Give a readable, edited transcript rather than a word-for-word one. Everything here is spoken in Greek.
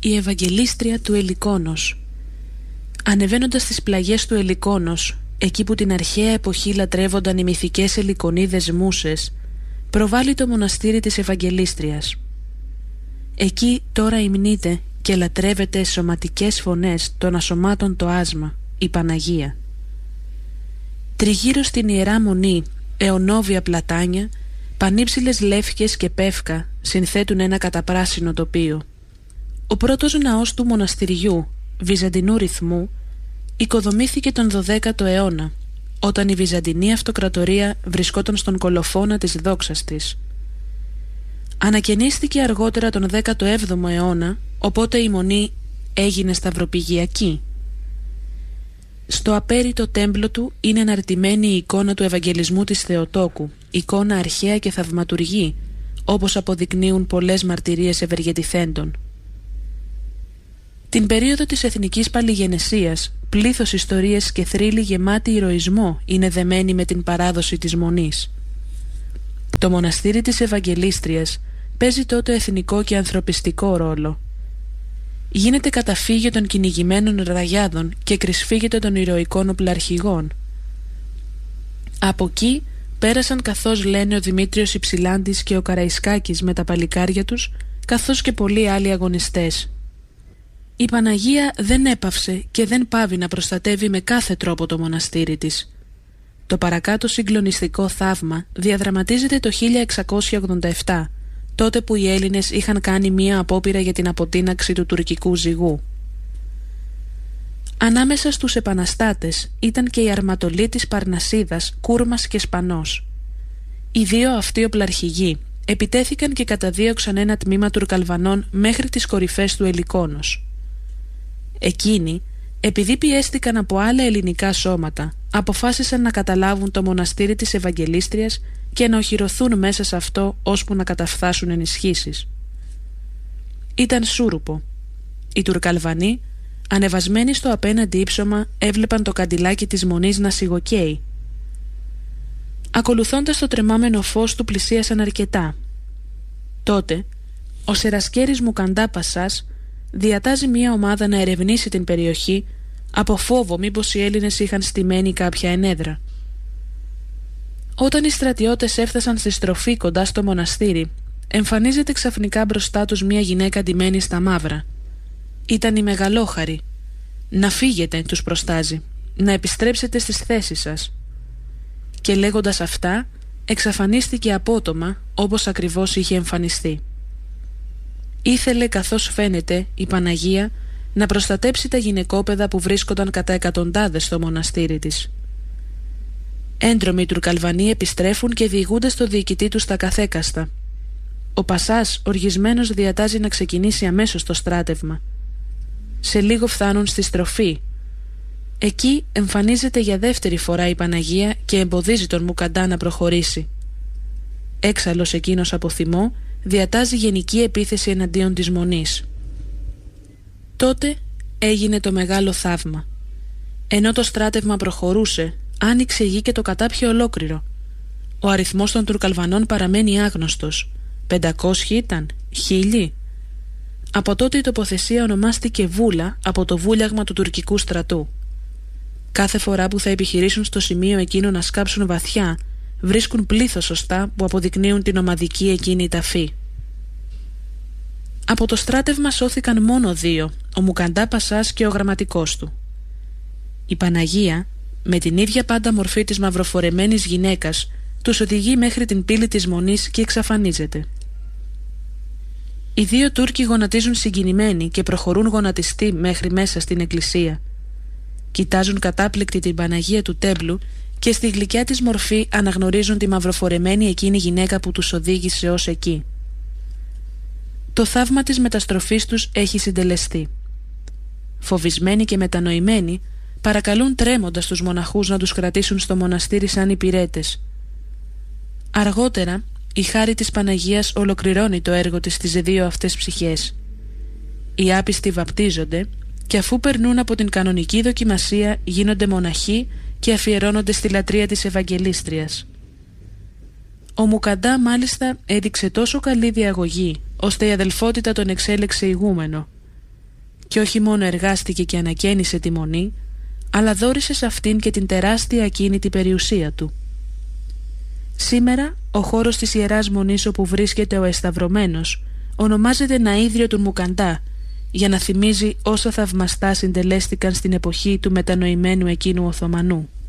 η Ευαγγελίστρια του Ελικόνος. Ανεβαίνοντας στις πλαγιές του Ελικόνος, εκεί που την αρχαία εποχή λατρεύονταν οι μυθικές Ελικονίδες μούσες, προβάλλει το μοναστήρι της Ευαγγελίστριας. Εκεί τώρα υμνείται και λατρεύεται σωματικές φωνές των ασωμάτων το άσμα, η Παναγία. Τριγύρω στην Ιερά Μονή, αιωνόβια πλατάνια, πανύψηλες λεύκες και πεύκα συνθέτουν ένα καταπράσινο τοπίο. Ο πρώτος ναός του μοναστηριού, βυζαντινού ρυθμού, οικοδομήθηκε τον 12ο αιώνα, όταν η Βυζαντινή Αυτοκρατορία βρισκόταν στον κολοφόνα της δόξας της. Ανακαινίστηκε αργότερα τον 17ο αιώνα, οπότε η Μονή έγινε σταυροπηγιακή. Στο απέριτο τέμπλο του είναι αναρτημένη η εικόνα του Ευαγγελισμού της Θεοτόκου, εικόνα αρχαία και θαυματουργή, όπως αποδεικνύουν πολλές μαρτυρίες ευεργετηθέντων. Την περίοδο της εθνικής παλιγενεσίας, πλήθος ιστορίες και θρύλοι γεμάτοι ηρωισμό είναι δεμένοι με την παράδοση της Μονής. Το μοναστήρι της Ευαγγελίστριας παίζει τότε εθνικό και ανθρωπιστικό ρόλο. Γίνεται καταφύγιο των κυνηγημένων ραγιάδων και κρυσφύγεται των ηρωικών οπλαρχηγών. Από εκεί πέρασαν, καθώς λένε, ο Δημήτριος Υψηλάντης και ο Καραϊσκάκης με τα παλικάρια τους, καθώς και πολλοί άλλοι αγωνιστές. Η Παναγία δεν έπαυσε και δεν πάβει να προστατεύει με κάθε τρόπο το μοναστήρι της. Το παρακάτω συγκλονιστικό θαύμα διαδραματίζεται το 1687, τότε που οι Έλληνες είχαν κάνει μία απόπειρα για την αποτείναξη του τουρκικού ζυγού. Ανάμεσα στους επαναστάτες ήταν και η αρματολή της Παρνασίδας, Κούρμας και Σπανός. Οι δύο αυτοί οπλαρχηγοί επιτέθηκαν και καταδίωξαν ένα τμήμα Τουρκαλβανών μέχρι τις κορυφές του Ελικόνος. Εκείνοι, επειδή πιέστηκαν από άλλα ελληνικά σώματα, αποφάσισαν να καταλάβουν το μοναστήρι της Ευαγγελίστριας και να οχυρωθούν μέσα σε αυτό ώσπου να καταφθάσουν ενισχύσεις. Ήταν σούρουπο. Οι Τουρκαλβανοί, ανεβασμένοι στο απέναντι ύψωμα, έβλεπαν το καντιλάκι της Μονής να σιγοκαίει. Ακολουθώντας το τρεμάμενο φως του, πλησίασαν αρκετά. Τότε, ο Σερασκέρης Μουκαντά Πασάς διατάζει μια ομάδα να ερευνήσει την περιοχή, από φόβο μήπως οι Έλληνες είχαν στημένη κάποια ενέδρα. Όταν οι στρατιώτες έφτασαν στη στροφή κοντά στο μοναστήρι, εμφανίζεται ξαφνικά μπροστά τους μια γυναίκα ντυμένη στα μαύρα. Ήταν η Μεγαλόχαρη. «Να φύγετε», τους προστάζει, «να επιστρέψετε στις θέσεις σας». Και λέγοντας αυτά, εξαφανίστηκε απότομα, όπως ακριβώς είχε εμφανιστεί. Ήθελε, καθώς φαίνεται, η Παναγία να προστατέψει τα γυναικόπαιδα που βρίσκονταν κατά εκατοντάδες στο μοναστήρι της. Έντρομοι Τουρκαλβανοί επιστρέφουν και διηγούνται στο διοικητή τους τα καθέκαστα. Ο Πασάς, οργισμένος, διατάζει να ξεκινήσει αμέσως το στράτευμα. Σε λίγο φτάνουν στη στροφή. Εκεί εμφανίζεται για δεύτερη φορά η Παναγία και εμποδίζει τον Μουκαντά να προχωρήσει. Έξαλλος εκείνος από θυμό, διατάζει γενική επίθεση εναντίον της Μονής. Τότε έγινε το μεγάλο θαύμα. Ενώ το στράτευμα προχωρούσε, άνοιξε η γη και το κατάπιε ολόκληρο. Ο αριθμός των Τουρκαλβανών παραμένει άγνωστος. 500 ήταν, 1000. Από τότε η τοποθεσία ονομάστηκε Βούλα από το βούλιαγμα του τουρκικού στρατού. Κάθε φορά που θα επιχειρήσουν στο σημείο εκείνο να σκάψουν βαθιά, βρίσκουν πλήθος σωστά που αποδεικνύουν την ομαδική εκείνη ταφή. Από το στράτευμα σώθηκαν μόνο δύο, ο Μουκαντά Πασάς και ο γραμματικός του. Η Παναγία, με την ίδια πάντα μορφή της μαυροφορεμένης γυναίκας, τους οδηγεί μέχρι την πύλη της Μονής και εξαφανίζεται. Οι δύο Τούρκοι γονατίζουν συγκινημένοι και προχωρούν γονατιστοί μέχρι μέσα στην εκκλησία. Κοιτάζουν κατάπληκτοι την Παναγία του τέμπλου και στη γλυκιά της μορφή αναγνωρίζουν τη μαυροφορεμένη εκείνη γυναίκα που τους οδήγησε ως εκεί. Το θαύμα της μεταστροφής τους έχει συντελεστεί. Φοβισμένοι και μετανοημένοι, παρακαλούν τρέμοντας τους μοναχούς να τους κρατήσουν στο μοναστήρι σαν υπηρέτες. Αργότερα, η χάρη της Παναγίας ολοκληρώνει το έργο της στις δύο αυτές ψυχές. Οι άπιστοι βαπτίζονται και αφού περνούν από την κανονική δοκιμασία γίνονται μοναχοί και αφιερώνονται στη λατρεία της Ευαγγελίστριας. Ο Μουκαντά μάλιστα έδειξε τόσο καλή διαγωγή ώστε η αδελφότητα τον εξέλεξε ηγούμενο. και όχι μόνο εργάστηκε και ανακαίνισε τη μονή, αλλά δώρισε σε αυτήν και την τεράστια ακίνητη περιουσία του. Σήμερα ο χώρος της Ιεράς Μονής όπου βρίσκεται ο Εσταυρωμένος ονομάζεται Ναΐδριο του Μουκαντά, για να θυμίζει όσα θαυμαστά συντελέστηκαν στην εποχή του μετανοημένου εκείνου Οθωμανού.